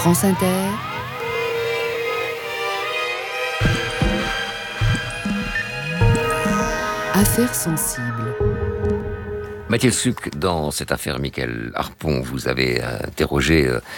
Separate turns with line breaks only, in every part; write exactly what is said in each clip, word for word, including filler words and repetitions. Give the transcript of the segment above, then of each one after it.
France Inter, Affaires sensibles.
Mathilde Suc, dans cette affaire Mickaël Harpon, vous avez interrogé euh,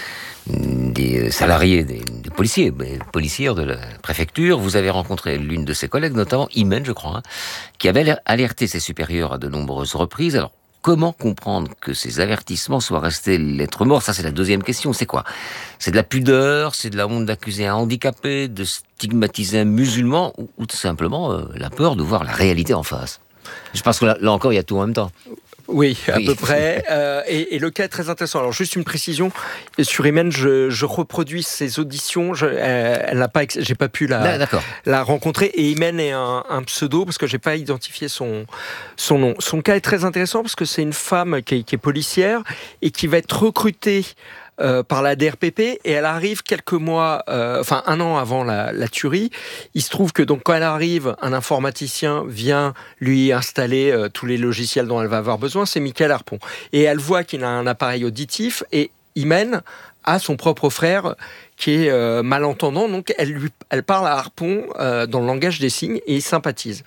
des salariés, des, des policiers, des policières de la préfecture. Vous avez rencontré l'une de ses collègues, notamment Imen, je crois, hein, qui avait alerté ses supérieurs à de nombreuses reprises. Alors, comment comprendre que ces avertissements soient restés lettre morte? Ça, c'est la deuxième question. C'est quoi? C'est de la pudeur, c'est de la honte d'accuser un handicapé, de stigmatiser un musulman, ou, ou tout simplement euh, la peur de voir la réalité en face? Je pense que là, là encore, il y a tout en même temps.
Oui, à
oui.
peu près. Euh, et, et le cas est très intéressant. Alors, juste une précision. Sur Imen, je, je reproduis ses auditions. Je, elle, elle n'a pas, j'ai pas pu la, la rencontrer. Et Imen est un, un pseudo parce que j'ai pas identifié son, son nom. Son cas est très intéressant parce que c'est une femme qui est, qui est policière et qui va être recrutée Euh, par la D R P P, et elle arrive quelques mois, euh, enfin un an avant la, la tuerie. Il se trouve que donc quand elle arrive, un informaticien vient lui installer euh, tous les logiciels dont elle va avoir besoin. C'est Mickaël Harpon, et elle voit qu'il a un appareil auditif, et Imen a son propre frère qui est euh, malentendant, donc elle lui, elle parle à Harpon euh, dans le langage des signes, et il sympathise.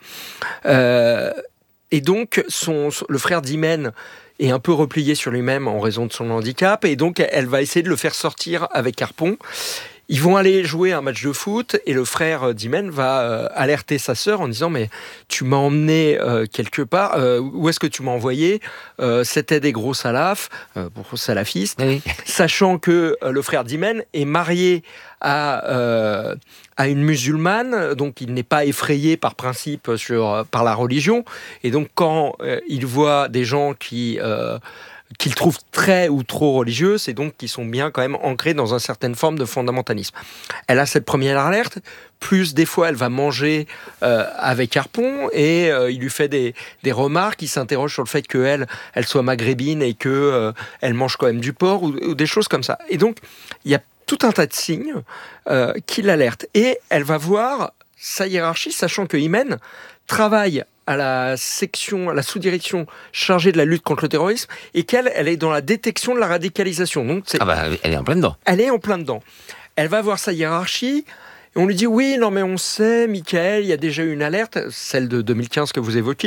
Euh, et donc son, le frère d'Imen est un peu replié sur lui-même en raison de son handicap, et donc elle va essayer de le faire sortir avec Harpon. Ils vont aller jouer un match de foot, et le frère d'Imen va euh, alerter sa sœur en disant « Mais tu m'as emmené euh, quelque part, euh, où est-ce que tu m'as envoyé euh, C'était des gros salafs, euh, pour salafistes, oui. » Sachant que euh, le frère d'Imen est marié à, euh, à une musulmane, donc il n'est pas effrayé par principe sur, par la religion, et donc quand euh, il voit des gens qui... Euh, qu'ils trouvent très ou trop religieux, c'est donc qu'ils sont bien quand même ancrés dans une certaine forme de fondamentalisme. Elle a cette première alerte, plus des fois elle va manger euh, avec Harpon, et euh, il lui fait des, des remarques, il s'interroge sur le fait qu'elle elle soit maghrébine et qu'elle euh, mange quand même du porc, ou, ou des choses comme ça. Et donc, il y a tout un tas de signes euh, qui l'alertent. Et elle va voir sa hiérarchie, sachant que Imen travaille à la section, à la sous-direction chargée de la lutte contre le terrorisme, et qu'elle, elle est dans la détection de la radicalisation. Donc c'est,
ah bah, elle est en plein dedans.
Elle est en plein dedans. Elle va voir sa hiérarchie, et on lui dit « Oui, non mais on sait, Mickaël, il y a déjà eu une alerte, celle de deux mille quinze que vous évoquiez. »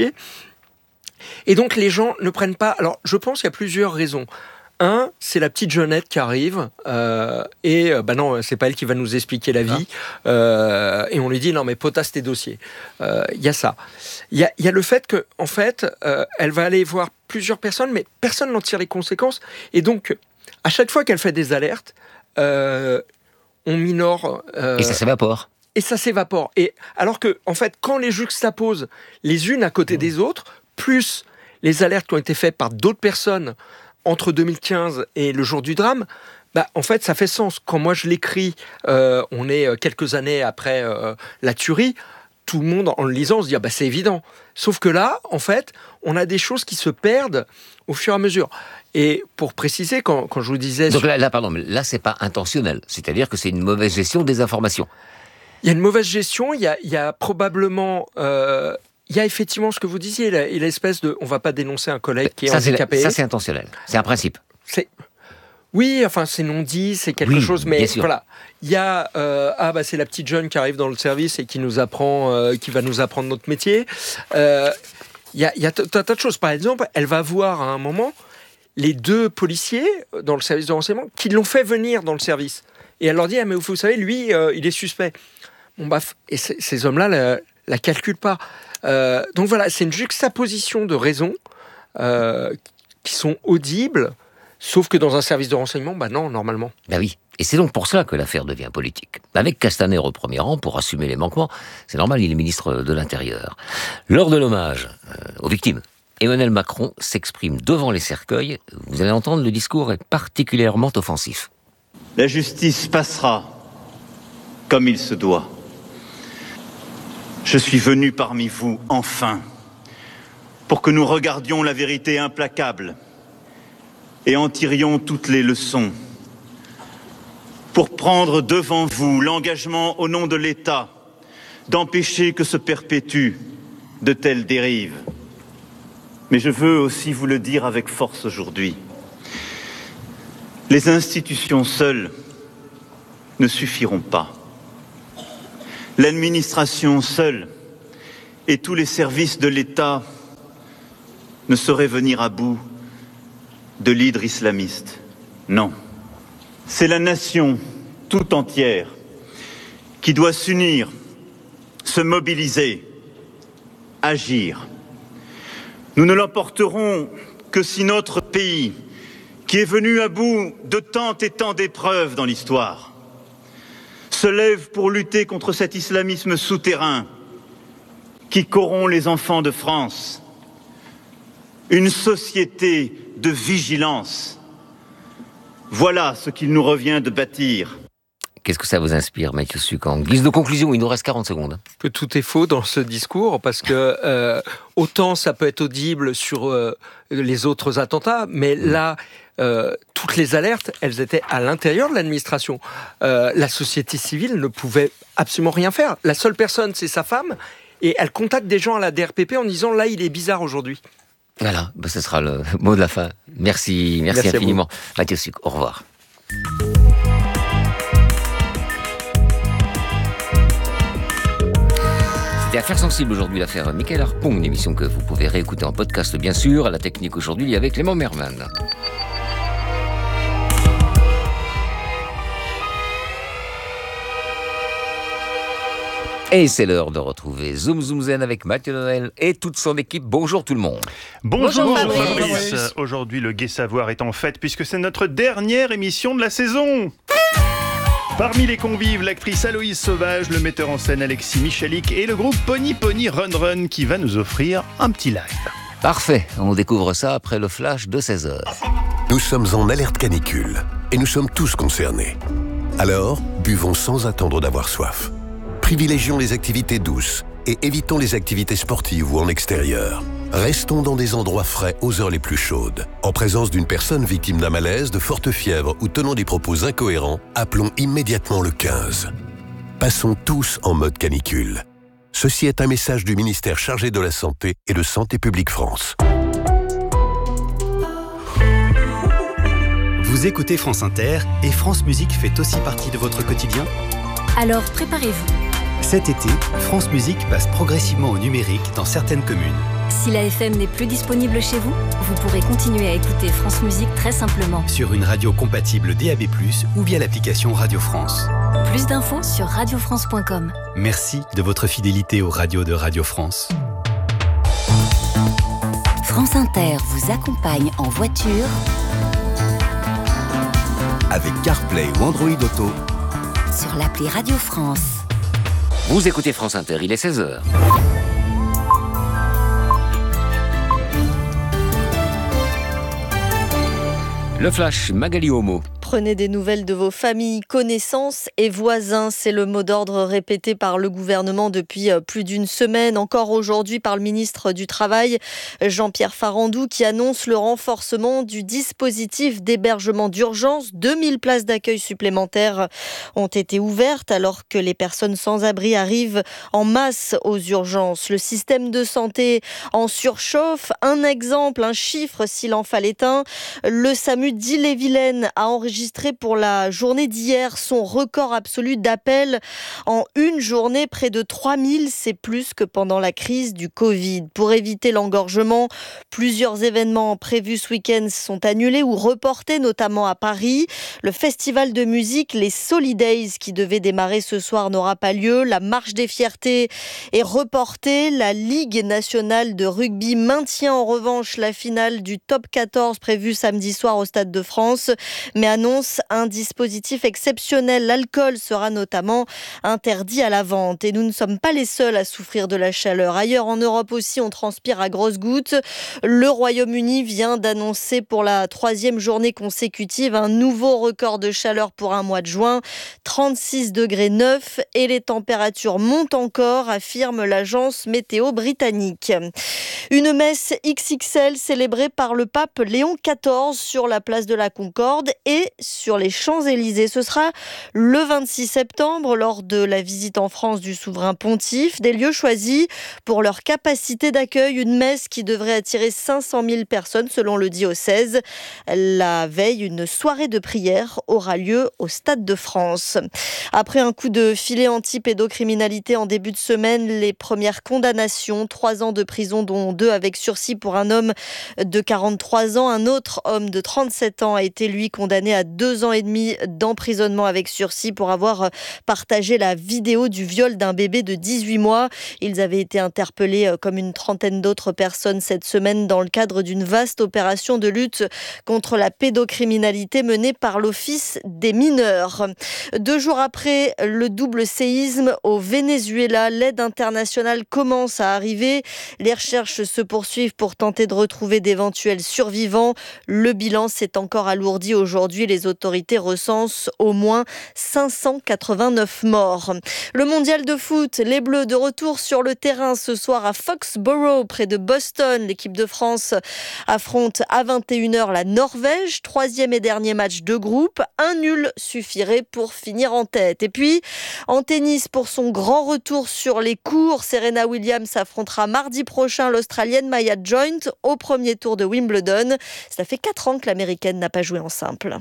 Et donc les gens ne prennent pas... Alors je pense qu'il y a plusieurs raisons. Un, c'est la petite jeunette qui arrive, euh, et euh, bah non, c'est pas elle qui va nous expliquer la vie, ah. euh, et on lui dit non mais potasse tes dossiers. Il euh, y a ça. Il y a, y a le fait que en fait, euh, elle va aller voir plusieurs personnes, mais personne n'en tire les conséquences, et donc à chaque fois qu'elle fait des alertes, euh, on minore. Euh,
et ça s'évapore.
Et ça s'évapore. Et alors que en fait, quand les juxtaposent les unes à côté mmh. des autres, plus les alertes qui ont été faites par d'autres personnes entre deux mille quinze et le jour du drame, bah, en fait, ça fait sens. Quand moi je l'écris, euh, on est quelques années après euh, la tuerie, tout le monde, en le lisant, se dit ah, bah, c'est évident. Sauf que là, en fait, on a des choses qui se perdent au fur et à mesure. Et pour préciser, quand, quand je vous disais...
Donc là, là, pardon, mais là, c'est pas intentionnel. C'est-à-dire que c'est une mauvaise gestion des informations.
Il y a une mauvaise gestion, il y a, il y a probablement... Euh, Il y a effectivement ce que vous disiez, l'espèce de... On ne va pas dénoncer un collègue qui est
ça,
handicapé.
C'est, ça, c'est intentionnel. C'est un principe.
C'est... Oui, enfin, c'est non dit, c'est quelque
oui,
chose, mais voilà. Il y a... Euh, ah, bah, c'est la petite jeune qui arrive dans le service et qui nous apprend, euh, qui va nous apprendre notre métier. Euh, il y a, il y a tout un tas de choses. Par exemple, elle va voir à un moment les deux policiers dans le service de renseignement qui l'ont fait venir dans le service. Et elle leur dit, ah, mais vous savez, lui, euh, il est suspect. Bon, bah, et c- ces hommes-là la, la calculent pas. Euh, donc voilà, c'est une juxtaposition de raisons euh, qui sont audibles, sauf que dans un service de renseignement, bah non, normalement.
Ben oui, et c'est donc pour cela que l'affaire devient politique. Avec Castaner au premier rang pour assumer les manquements, c'est normal, il est ministre de l'Intérieur. Lors de l'hommage euh, aux victimes, Emmanuel Macron s'exprime devant les cercueils. Vous allez entendre, le discours est particulièrement offensif.
La justice passera comme il se doit. Je suis venu parmi vous, enfin, pour que nous regardions la vérité implacable et en tirions toutes les leçons, pour prendre devant vous l'engagement au nom de l'État d'empêcher que se perpétuent de telles dérives. Mais je veux aussi vous le dire avec force aujourd'hui. Les institutions seules ne suffiront pas. L'administration seule et tous les services de l'État ne sauraient venir à bout de l'hydre islamiste. Non. C'est la nation tout entière qui doit s'unir, se mobiliser, agir. Nous ne l'emporterons que si notre pays, qui est venu à bout de tant et tant d'épreuves dans l'histoire, se lève pour lutter contre cet islamisme souterrain qui corrompt les enfants de France. Une société de vigilance. Voilà ce qu'il nous revient de bâtir.
Qu'est-ce que ça vous inspire, Michael Suc? En guise de conclusion, il nous reste quarante secondes.
Que tout est faux dans ce discours, parce que euh, autant ça peut être audible sur euh, les autres attentats, mais là, euh, toutes les alertes, elles étaient à l'intérieur de l'administration. Euh, la société civile ne pouvait absolument rien faire. La seule personne, c'est sa femme, et elle contacte des gens à la D R P P en disant « là, il est bizarre aujourd'hui ».
Voilà, ben, ce sera le mot de la fin. Merci, merci, merci infiniment. Mathieu Suc, au revoir. C'était Affaires sensibles aujourd'hui, l'affaire Michael Harpon, une émission que vous pouvez réécouter en podcast bien sûr. À la technique aujourd'hui, il y avait Clément Merman. Et c'est l'heure de retrouver Zoom Zoom Zen avec Mathieu Noël et toute son équipe. Bonjour tout le monde.
Bonjour, Bonjour Fabrice. Fabrice. Aujourd'hui, le Gai Savoir est en fête puisque c'est notre dernière émission de la saison. Parmi les convives, l'actrice Aloïse Sauvage, le metteur en scène Alexis Michalik et le groupe Pony Pony Run Run qui va nous offrir un petit live.
Parfait, on découvre ça après le flash de seize heures.
Nous sommes en alerte canicule et nous sommes tous concernés. Alors, buvons sans attendre d'avoir soif. Privilégions les activités douces et évitons les activités sportives ou en extérieur. Restons dans des endroits frais aux heures les plus chaudes. En présence d'une personne victime d'un malaise, de forte fièvre ou tenant des propos incohérents, appelons immédiatement le quinze. Passons tous en mode canicule. Ceci est un message du ministère chargé de la Santé et de Santé publique France.
Vous écoutez France Inter et France Musique fait aussi partie de votre quotidien ?
Alors préparez-vous.
Cet été, France Musique passe progressivement au numérique dans certaines communes.
Si la F M n'est plus disponible chez vous, vous pourrez continuer à écouter France Musique très simplement.
Sur une radio compatible D A B plus, ou via l'application Radio France.
Plus d'infos sur radio france point com.
Merci de votre fidélité aux radios de Radio France.
France Inter vous accompagne en voiture
avec CarPlay ou Android Auto
sur l'appli Radio France.
Vous écoutez France Inter, il est seize heures. Le flash, Magali Homo.
Prenez des nouvelles de vos familles, connaissances et voisins. C'est le mot d'ordre répété par le gouvernement depuis plus d'une semaine. Encore aujourd'hui par le ministre du Travail, Jean-Pierre Farandou, qui annonce le renforcement du dispositif d'hébergement d'urgence. deux mille places d'accueil supplémentaires ont été ouvertes alors que les personnes sans abri arrivent en masse aux urgences. Le système de santé en surchauffe. Un exemple, un chiffre s'il en fallait un. Le SAMU d'Ille-et-Vilaine a enregistré pour la journée d'hier son record absolu d'appels en une journée, près de trois mille, c'est plus que pendant la crise du Covid. Pour éviter l'engorgement, plusieurs événements prévus ce week-end sont annulés ou reportés, notamment à Paris. Le festival de musique, les Solidays, qui devait démarrer ce soir, n'aura pas lieu. La marche des fiertés est reportée. La Ligue nationale de rugby maintient en revanche la finale du top quatorze prévue samedi soir au Stade de France, mais annonce un dispositif exceptionnel. L'alcool sera notamment interdit à la vente. Et nous ne sommes pas les seuls à souffrir de la chaleur. Ailleurs en Europe aussi, on transpire à grosses gouttes. Le Royaume-Uni vient d'annoncer pour la troisième journée consécutive un nouveau record de chaleur pour un mois de juin. trente-six degrés neuf et les températures montent encore, affirme l'agence météo britannique. Une messe X X L célébrée par le pape Léon quatorze sur la place de la Concorde et sur les Champs-Élysées. Ce sera le vingt-six septembre lors de la visite en France du souverain pontife. Des lieux choisis pour leur capacité d'accueil. Une messe qui devrait attirer cinq cent mille personnes selon le diocèse. La veille, une soirée de prière aura lieu au Stade de France. Après un coup de filet anti-pédocriminalité en début de semaine, les premières condamnations, trois ans de prison dont deux avec sursis pour un homme de quarante-trois ans. Un autre homme de trente-sept ans a été lui condamné à deux ans et demi d'emprisonnement avec sursis pour avoir partagé la vidéo du viol d'un bébé de dix-huit mois. Ils avaient été interpellés comme une trentaine d'autres personnes cette semaine dans le cadre d'une vaste opération de lutte contre la pédocriminalité menée par l'Office des mineurs. Deux jours après le double séisme au Venezuela, l'aide internationale commence à arriver. Les recherches se poursuivent pour tenter de retrouver d'éventuels survivants. Le bilan s'est encore alourdi aujourd'hui. Les autorités recensent au moins cinq cent quatre-vingt-neuf morts. Le mondial de foot, les Bleus de retour sur le terrain ce soir à Foxborough, près de Boston. L'équipe de France affronte à vingt et une heures la Norvège. Troisième et dernier match de groupe. Un nul suffirait pour finir en tête. Et puis, en tennis, pour son grand retour sur les courts, Serena Williams affrontera mardi prochain l'Australienne Maya Joint au premier tour de Wimbledon. Ça fait quatre ans que l'Américaine n'a pas joué en simple.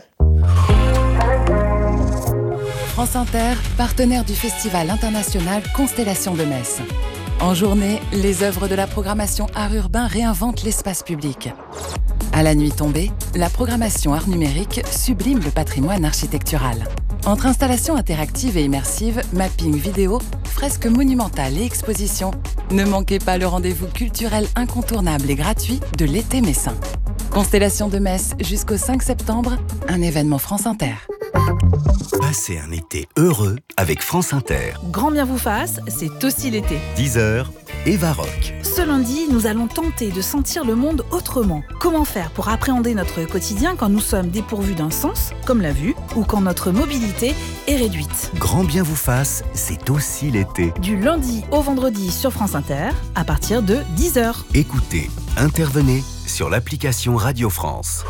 France Inter, partenaire du Festival international Constellation de Metz. En journée, les œuvres de la programmation Art urbain réinventent l'espace public. À la nuit tombée, la programmation art numérique sublime le patrimoine architectural. Entre installations interactives et immersives, mapping vidéo, fresques monumentales et expositions, ne manquez pas le rendez-vous culturel incontournable et gratuit de l'été messin. Constellation de Metz jusqu'au cinq septembre, un événement France Inter.
Passez un été heureux avec France Inter.
Grand bien vous fasse, c'est aussi l'été.
dix heures, Eva Rock.
Ce lundi, nous allons tenter de sentir le monde autrement. Comment faire pour appréhender notre quotidien quand nous sommes dépourvus d'un sens, comme la vue, ou quand notre mobilité est réduite.
Grand bien vous fasse, c'est aussi l'été.
Du lundi au vendredi sur France Inter, à partir de dix heures.
Écoutez, intervenez sur l'application Radio France.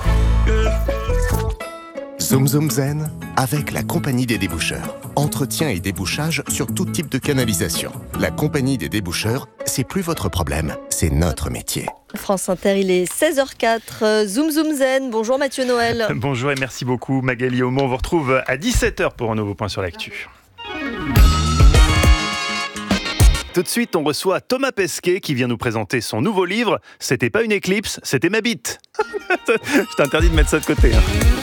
Zoom Zoom Zen avec la Compagnie des déboucheurs. Entretien et débouchage sur tout type de canalisation. La Compagnie des déboucheurs, c'est plus votre problème, c'est notre métier.
France Inter, il est seize heures quatre. Zoom Zoom Zen. Bonjour Mathieu Noël.
Bonjour et merci beaucoup Magali Aumont. On vous retrouve à dix-sept heures pour un nouveau point sur l'actu. Tout de suite, on reçoit Thomas Pesquet qui vient nous présenter son nouveau livre. C'était pas une éclipse, c'était ma bite. Je t'interdis de mettre ça de côté. Hein.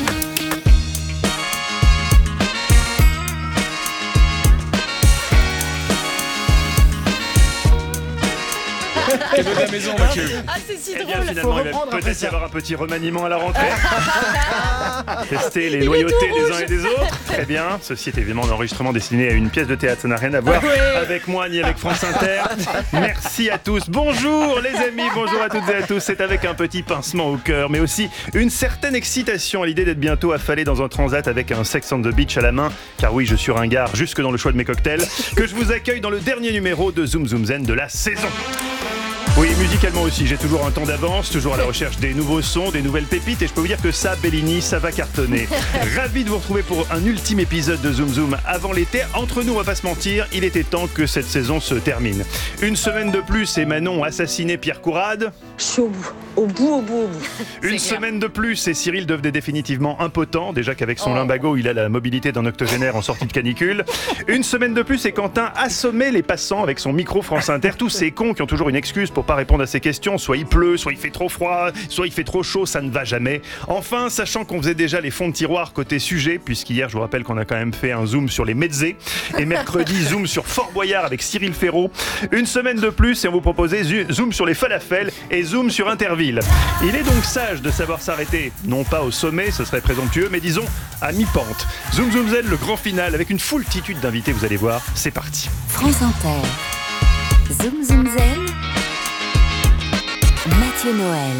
Cadeau de la maison, Mathieu.
Ah, c'est si
eh
drôle.
bien, finalement, il va peut-être y avoir un petit remaniement à la rentrée. Tester les loyautés des uns et des autres. Très bien. Ceci est évidemment un enregistrement destiné à une pièce de théâtre. Ça n'a rien à voir oui. avec moi ni avec France Inter. Merci à tous. Bonjour les amis, bonjour à toutes et à tous. C'est avec un petit pincement au cœur, mais aussi une certaine excitation à l'idée d'être bientôt affalé dans un transat avec un Sex on the Beach à la main. Car oui, je suis ringard jusque dans le choix de mes cocktails. Que je vous accueille dans le dernier numéro de Zoom Zoom Zen de la saison. Oui, musicalement aussi, j'ai toujours un temps d'avance, toujours à la recherche des nouveaux sons, des nouvelles pépites, et je peux vous dire que ça, Bellini, ça va cartonner. Ravi de vous retrouver pour un ultime épisode de Zoom Zoom avant l'été. Entre nous, on va pas se mentir, il était temps que cette saison se termine. Une semaine de plus et Manon a assassiné Pierre Courade.
Je suis au bout, au bout, au bout, au bout.
Une semaine de plus et Cyril devenait définitivement impotent, déjà qu'avec son oh. limbago, il a la mobilité d'un octogénaire en sortie de canicule. Une semaine de plus et Quentin assommait les passants avec son micro France Inter. Tous ces cons qui ont toujours une excuse pour pas répondre à ces questions. Soit il pleut, soit il fait trop froid, soit il fait trop chaud, ça ne va jamais. Enfin, sachant qu'on faisait déjà les fonds de tiroir côté sujet, puisqu'hier, je vous rappelle qu'on a quand même fait un zoom sur les mezzés, et mercredi, zoom sur Fort Boyard avec Cyril Ferraud. Une semaine de plus et on vous proposait zoom sur les falafels et zoom sur Interville. Il est donc sage de savoir s'arrêter, non pas au sommet, ce serait présomptueux, mais disons à mi-pente. Zoom Zoom Zen, le grand final, avec une foultitude d'invités, vous allez voir, c'est parti.
France Inter. Zoom Zoom Zen. Mathieu Noël.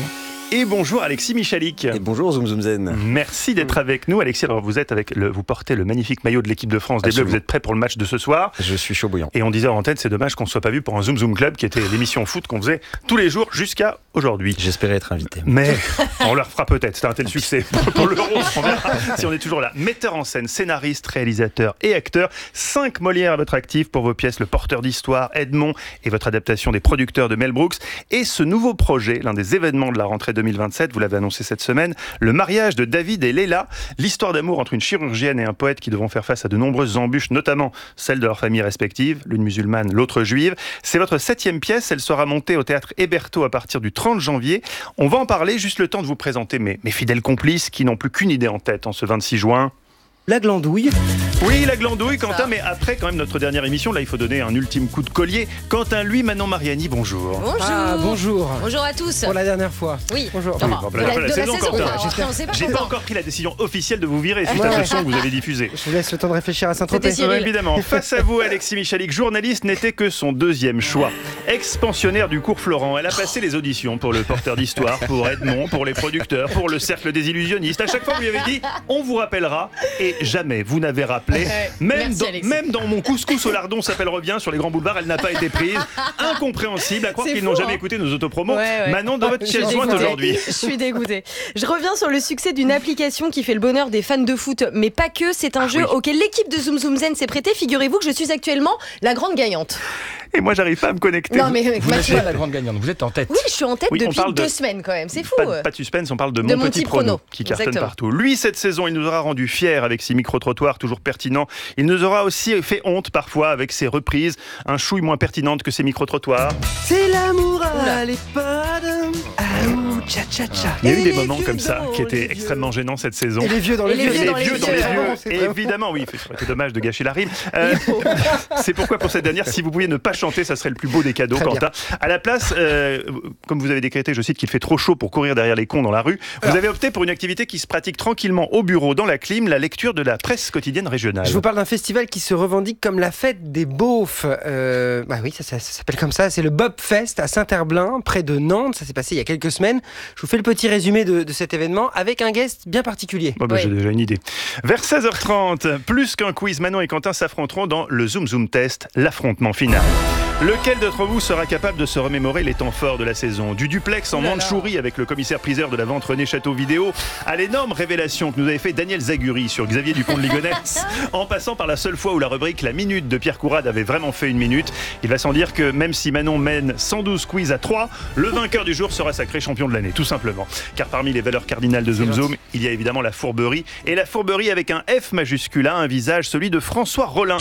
Et bonjour Alexis Michalik.
Et bonjour Zoom Zoom Zen.
Merci d'être avec nous. Alexis, alors vous êtes avec le, vous portez le magnifique maillot de l'équipe de France des Bleus. Vous êtes prêt pour le match de ce soir?
Je suis chaud bouillant.
Et on disait en antenne, c'est dommage qu'on ne soit pas vu pour un Zoom Zoom Club, qui était l'émission foot qu'on faisait tous les jours jusqu'à aujourd'hui.
J'espérais être invité.
Mais on leur fera peut-être. C'était un tel succès pour l'Euro. On verra si on est toujours là. Metteur en scène, scénariste, réalisateur et acteur. Cinq Molières à votre actif pour vos pièces Le Porteur d'Histoire, Edmond et votre adaptation des Producteurs de Mel Brooks. Et ce nouveau projet, l'un des événements de la rentrée deux mille vingt-sept, vous l'avez annoncé cette semaine, le mariage de David et Léla, l'histoire d'amour entre une chirurgienne et un poète qui devront faire face à de nombreuses embûches, notamment celles de leurs familles respectives, l'une musulmane, l'autre juive. C'est votre septième pièce, elle sera montée au théâtre Hébertot à partir du trente janvier. On va en parler, juste le temps de vous présenter mes, mes fidèles complices qui n'ont plus qu'une idée en tête en ce vingt-six juin.
La glandouille.
Oui, la glandouille, Quentin, mais après quand même notre dernière émission, là il faut donner un ultime coup de collier. Quentin, lui, Manon Mariani, bonjour.
Bonjour.
Ah, bonjour.
Bonjour à tous.
Pour la dernière fois.
Oui.
Bonjour.
Oui, bon,
de la, de la saison,
Quentin.
J'ai
pas, pas encore pris la décision officielle de vous virer suite
ouais.
à ce son que vous avez diffusé.
Je vous laisse le temps de réfléchir à Saint-Tropez.
Oui, évidemment. Face à vous, Alexis Michalik, journaliste, n'était que son deuxième choix. Ex-pensionnaire du cours Florent, elle a passé les auditions pour Le Porteur d'Histoire, pour Edmond, pour les producteurs, pour le Cercle des Illusionnistes. À chaque fois, vous lui avez dit, on vous rappellera, et jamais vous n'avez rappelé. Même dans, même dans Mon couscous au lardon s'appelle revient sur les grands boulevards, elle n'a pas été prise. Incompréhensible, à croire qu'ils n'ont jamais hein. écouté nos autopromos. Ouais, ouais. Manon, dans votre chaise jointe aujourd'hui.
Je suis dégoûtée. Je reviens sur le succès d'une application qui fait le bonheur des fans de foot, mais pas que. C'est un ah, jeu oui. auquel l'équipe de Zoom Zoom Zen s'est prêtée. Figurez-vous que je suis actuellement la grande gagnante.
Et moi, j'arrive pas à me connecter.
Non, mais
vous êtes la grande gagnante, vous êtes en tête.
Oui, je suis en tête oui, depuis deux de... semaines quand même, c'est fou.
Pas, pas de suspense, on parle de, de Mon Petit, petit Prono, prono, qui cartonne Exactement. partout. Lui, cette saison, il nous aura rendu fiers avec ses micro-trottoirs toujours pertinents. Il nous aura aussi fait honte parfois avec ses reprises, un chouille moins pertinente que ses micro-trottoirs.
C'est l'amour à l'EHPAD. Tcha, tcha, tcha.
Il y a eu des moments comme ça qui étaient extrêmement gênants cette saison.
Et les vieux dans les,
les
vieux.
vieux. Dans
les
vieux
vieux dans les vieux. Évidemment, oui, c'est dommage de gâcher la rime. Euh, c'est pourquoi pour cette dernière, si vous pouviez ne pas chanter, ça serait le plus beau des cadeaux, Très Quentin. Bien. À la place, euh, comme vous avez décrété, je cite, qu'il fait trop chaud pour courir derrière les cons dans la rue, vous avez opté pour une activité qui se pratique tranquillement au bureau, dans la clim, la lecture de la presse quotidienne régionale.
Je vous parle d'un festival qui se revendique comme la fête des beaufs. Euh, bah oui, ça, ça, ça s'appelle comme ça. C'est le Bob Fest à Saint-Herblain, près de Nantes. Ça s'est passé il y a quelques semaines. Je vous fais le petit résumé de, de cet événement avec un guest bien particulier.
Bon, bah,
oui.
J'ai déjà une idée. Vers seize heures trente, plus qu'un quiz, Manon et Quentin s'affronteront dans le Zoom Zoom Test, l'affrontement final. Lequel d'entre vous sera capable de se remémorer les temps forts de la saison? Du duplex en Mandchourie avec le commissaire-priseur de la vente René Château Vidéo, à l'énorme révélation que nous avait fait Daniel Zaguri sur Xavier Dupont de Ligonnès, en passant par la seule fois où la rubrique La Minute de Pierre Courade avait vraiment fait une minute. Il va sans dire que même si Manon mène cent douze quiz à trois, le vainqueur du jour sera sacré champion de l'année, tout simplement. Car parmi les valeurs cardinales de Zoom Zoom, il y a évidemment la fourberie. Et la fourberie avec un F majuscule a un visage, celui de François Rollin.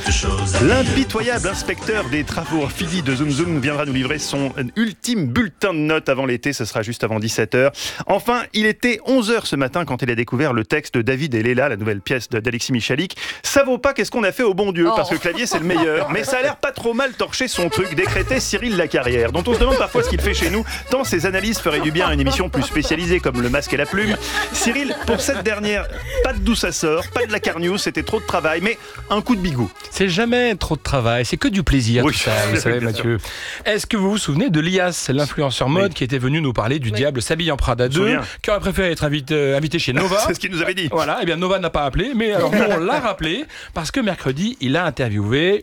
L'impitoyable inspecteur des travaux Philly de Zoom Zoom viendra nous livrer son ultime bulletin de notes avant l'été, ce sera juste avant dix-sept heures. Enfin, il était onze heures ce matin quand il a découvert le texte de David et Léla, la nouvelle pièce d'Alexis Michalik. Ça vaut pas qu'est-ce qu'on a fait au bon Dieu, oh. parce que Clavier c'est le meilleur, mais ça a l'air pas trop mal torché son truc, décrétait Cyril Lacarrière, dont on se demande parfois ce qu'il fait chez nous, tant ses analyses feraient du bien à une émission plus spécialisée comme Le Masque et la Plume. Cyril, pour cette dernière, pas de d'où ça sort, pas de la carnews, c'était trop de travail, mais un coup de bigot.
C'est jamais trop de travail, c'est que du plaisir
oui,
tout ça, vous savez Mathieu. Est-ce que vous vous souvenez de Lias, l'influenceur mode oui. qui était venu nous parler du oui. diable s'habille en Prada deux, qui aurait préféré être invité, euh, invité chez Nova?
C'est ce qu'il nous avait dit.
Voilà, et eh bien Nova n'a pas appelé, mais alors nous on l'a rappelé, parce que mercredi, il a interviewé...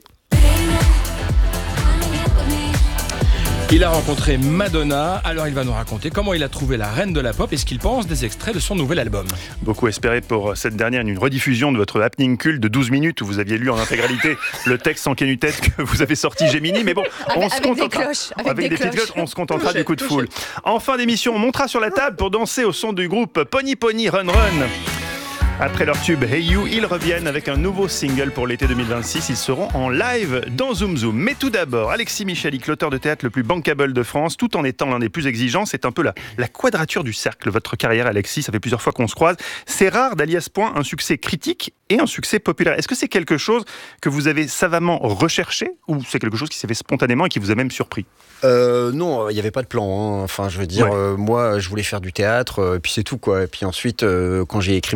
Il a rencontré Madonna, alors il va nous raconter comment il a trouvé la reine de la pop et ce qu'il pense des extraits de son nouvel album.
Beaucoup espéré pour cette dernière une rediffusion de votre happening culte de douze minutes où vous aviez lu en intégralité le texte sans quai nu tête que vous avez sorti Gemini, mais bon, on
avec,
se
avec
contentera,
des cloches, avec,
avec des, des cloches, on se contentera touché, du coup de foule. En fin d'émission, on montera sur la table pour danser au son du groupe Pony Pony Run Run. Après leur tube Hey You, ils reviennent avec un nouveau single pour l'été deux mille vingt-six. Ils seront en live dans Zoom Zoom. Mais tout d'abord, Alexis Michalik, l'auteur de théâtre le plus bankable de France, tout en étant l'un des plus exigeants, c'est un peu la, la quadrature du cercle. Votre carrière, Alexis, ça fait plusieurs fois qu'on se croise. C'est rare d'allier à ce point un succès critique et un succès populaire. Est-ce que c'est quelque chose que vous avez savamment recherché ou c'est quelque chose qui s'est fait spontanément et qui vous a même surpris?
euh, Non, il n'y avait pas de plan. Hein. Enfin, je veux dire, ouais. euh, moi, je voulais faire du théâtre, euh, et puis c'est tout, quoi. Et puis ensuite, euh, quand j'ai écrit ma première pièce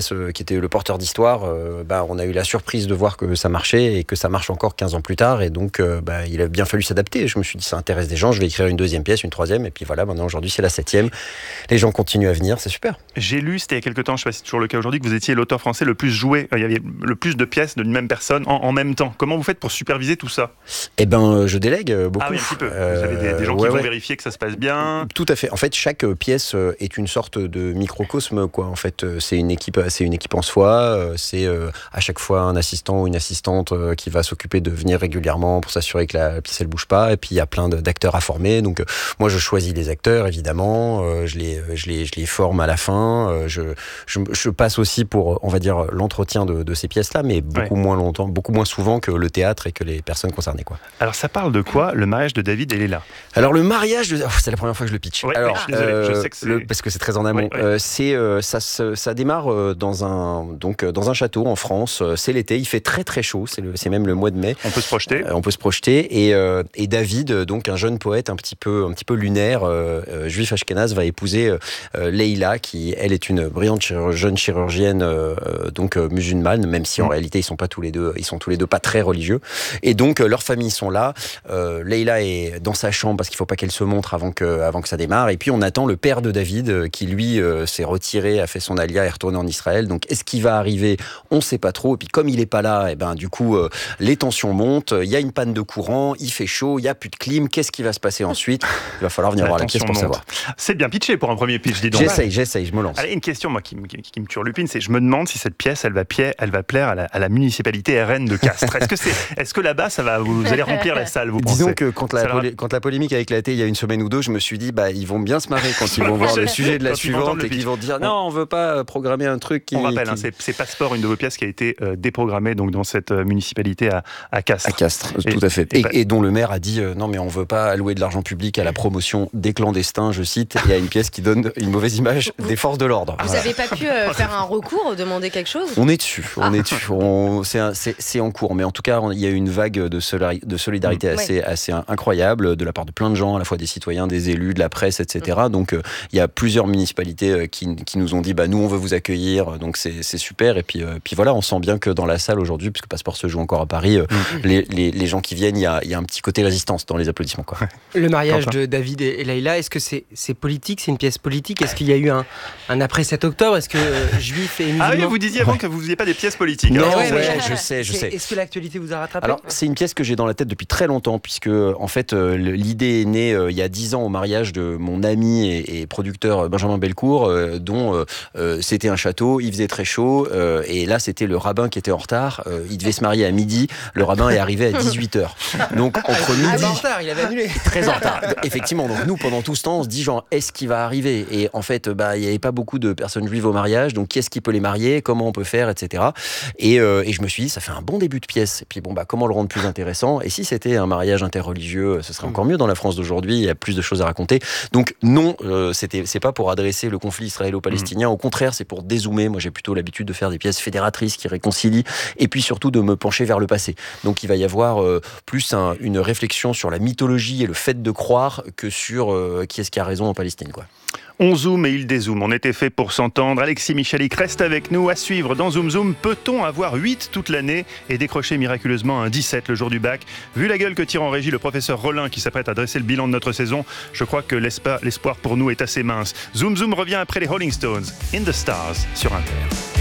pièce euh, qui était le porteur d'histoire, euh, bah, on a eu la surprise de voir que ça marchait et que ça marche encore quinze ans plus tard. Et donc, euh, bah, il a bien fallu s'adapter. Je me suis dit, ça intéresse des gens, je vais écrire une deuxième pièce, une troisième. Et puis voilà, maintenant, aujourd'hui, c'est la septième. Les gens continuent à venir, c'est super.
J'ai lu, c'était il y a quelques temps, je ne sais pas si c'est toujours le cas aujourd'hui, que vous étiez l'auteur français le plus joué. Il y avait le plus de pièces d'une même personne en, en même temps. Comment vous faites pour superviser tout ça ?
Eh ben, je délègue beaucoup.
Ah oui, un petit peu. Vous avez des, des gens
euh,
qui
ouais,
vont
ouais.
vérifier que ça se passe bien.
Tout à fait. En fait, chaque pièce est une sorte de microcosme, quoi. En fait, c'est une équipe, c'est une équipe en soi. C'est euh, à chaque fois un assistant ou une assistante euh, qui va s'occuper de venir régulièrement pour s'assurer que la pièce elle bouge pas. Et puis il y a plein de, d'acteurs à former. Donc euh, moi, je choisis les acteurs, évidemment. Euh, je les, je les, je les forme à la fin. Euh, je, je, je passe aussi pour, on va dire, l'entretien de, de ces pièces-là, mais beaucoup ouais. moins longtemps, beaucoup moins souvent que le théâtre et que les personnes concernées, quoi.
Alors ça parle de quoi, le mariage de David et Léla ?
Alors le mariage, de... oh, c'est la première fois que je le pitch.
Ouais,
Alors,
je suis désolé,
euh,
je sais que c'est...
Le... parce que c'est très en amont.
Ouais, ouais.
Euh, c'est euh, ça, ça, ça démarre euh, dans un donc euh, dans un château en France. Euh, c'est l'été, il fait très très chaud. C'est, le, c'est même le mois de mai.
On peut se projeter.
Euh, on peut se projeter. Et, euh, et David, donc un jeune poète un petit peu un petit peu lunaire, euh, euh, juif ashkénaze, va épouser euh, Leïla, qui elle est une brillante chirurg- jeune chirurgienne euh, donc euh, musulmane, même si en mmh. réalité ils sont pas tous les deux, ils sont tous les deux pas très religieux. Et donc euh, leurs familles sont là. Euh, Leïla est dans sa chambre parce qu'il faut pas qu'elle se montre avant que avant que ça démarre. Et puis on attend le père de David euh, qui lui euh, s'est retiré, a fait son alia et est retourné en Israël. Donc est-ce qu'il va arriver ? On sait pas trop. Et puis comme il est pas là, et ben du coup euh, les tensions montent. Il y a une panne de courant, il fait chaud, il y a plus de clim. Qu'est-ce qui va se passer ensuite ? Il va falloir venir la voir la pièce pour monte. savoir.
C'est bien pitché pour un premier pitch, dis donc.
J'essaye, j'essaye, je me lance.
Allez, une question moi qui, qui, qui me turlupine, c'est je me demande si cette pièce elle va, pied, elle va plaire à la, à la municipalité R N de Castres. Est-ce que c'est, est-ce que là-bas ça va, vous allez remplir la salle, vous pensez ?
Disons que quand la, polé- quand la polémique a éclaté il y a une semaine ou deux, je me suis dit bah ils vont bien se marrer quand ils vont voir le sujet de la suivante et qu'ils vont dire non, on veut pas programmer un truc qui...
On rappelle,
qui...
hein, c'est, c'est Passeport, une de vos pièces qui a été euh, déprogrammée donc, dans cette euh, municipalité à, à Castres.
À Castres, et, tout à fait. Et, et, et dont le maire a dit euh, non mais on veut pas allouer de l'argent public à la promotion des clandestins, je cite, et à une pièce qui donne une mauvaise image des forces de l'ordre.
Vous
voilà.
avez pas pu euh, faire un recours, demander quelque chose ?
On est dessus, on ah. est dessus. On, c'est, un, c'est, c'est en cours, mais en tout cas il y a eu une vague de, solari- de solidarité mmh. assez, ouais. assez incroyable de la part de plein de gens, à la fois des citoyens, des élus, de la presse, et cetera. Mmh. Donc euh, il y a plusieurs municipalités euh, qui, qui nous ont dit bah nous on veut vous accueillir, donc c'est, c'est super. Et puis, euh, puis voilà, on sent bien que dans la salle aujourd'hui, puisque Passeport se joue encore à Paris, euh, mmh. les, les, les gens qui viennent, il y a, il y a un petit côté résistance dans les applaudissements, quoi.
Le mariage de David et Leïla, est-ce que c'est, c'est politique, c'est une pièce politique ? Est-ce qu'il y a eu un, un après sept octobre ? Est-ce que euh, juifs et musulmans...
Ah oui, vous disiez avant ouais. que vous faisiez pas des pièces politiques.
Non,
hein.
ouais, ouais, je sais, je sais.
Est-ce que l'actualité vous a rattrapé ?
Alors, c'est une pièce que j'ai dans la tête depuis très longtemps, puisque en fait, euh, l'idée est née euh, il y a dix ans au mariage de mon ami et, et producteur Benjamin Bellecour, euh, dont euh, c'était un château, il faisait très chaud, euh, et là, c'était le rabbin qui était en retard. Euh, il devait se marier à midi, le rabbin est arrivé à dix-huit heures. Donc, entre midi...
Ah, en retard, il avait annulé.
Très en retard. Effectivement, donc nous, pendant tout ce temps, on se dit genre, est-ce qu'il va arriver ? Et en fait, bah, il n'y avait pas beaucoup de personnes juives au mariage, donc qui est-ce qui peut les marier ? Comment on peut faire, et cetera. Et, euh, et je me suis dit, ça fait un bon début de pièce. Et puis bon, bah, comment le rendre plus intéressant ? Et si c'était un mariage interreligieux, ce serait encore mieux dans la France d'aujourd'hui, il y a plus de choses à raconter. Donc non, euh, c'était, c'est pas pour adresser le conflit israélo-palestinien, au contraire, c'est pour dézoomer. Moi, j'ai plutôt l'habitude de faire des pièces fédératrices qui réconcilient, et puis surtout de me pencher vers le passé. Donc il va y avoir euh, plus un, une réflexion sur la mythologie et le fait de croire que sur euh, qui est-ce qui a raison en Palestine, quoi.
On zoome et il dézoome. On était fait pour s'entendre. Alexis Michalik reste avec nous. À suivre dans Zoom Zoom. Peut-on avoir huit toute l'année et décrocher miraculeusement un dix-sept le jour du bac ? Vu la gueule que tire en régie le professeur Rollin qui s'apprête à dresser le bilan de notre saison, je crois que l'espoir, l'espoir pour nous est assez mince. Zoom Zoom revient après les Rolling Stones. In the Stars sur Inter.